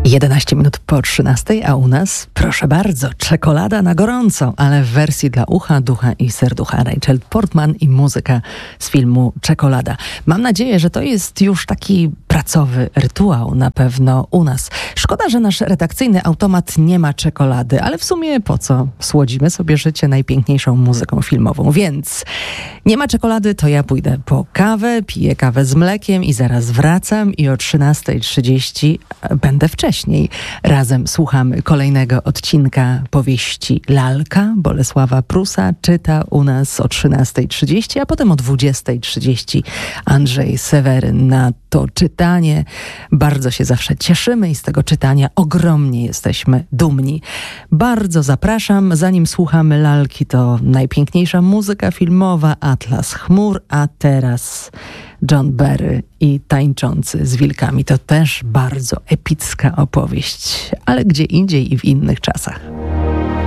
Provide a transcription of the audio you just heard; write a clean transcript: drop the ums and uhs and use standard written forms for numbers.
11 minut po 13, a u nas, proszę bardzo, czekolada na gorąco, ale w wersji dla ucha, ducha i serducha. Rachel Portman i muzyka z filmu Czekolada. Mam nadzieję, że to jest już taki pracowy rytuał na pewno u nas. Szkoda, że nasz redakcyjny automat nie ma czekolady, ale w sumie po co? Słodzimy sobie życie najpiękniejszą muzyką filmową, więc nie ma czekolady, to ja pójdę po kawę, piję kawę z mlekiem i zaraz wracam i o 13:30 będę wcześniej. Razem słuchamy kolejnego odcinka powieści Lalka. Bolesława Prusa czyta u nas o 13:30, a potem o 20:30 Andrzej Seweryn. Na to czytanie bardzo się zawsze cieszymy i z tego czytania ogromnie jesteśmy dumni. Bardzo zapraszam. Zanim słuchamy Lalki, to najpiękniejsza muzyka filmowa, Atlas chmur, a teraz John Barry i Tańczący z wilkami. To też bardzo epicka opowieść, ale gdzie indziej i w innych czasach.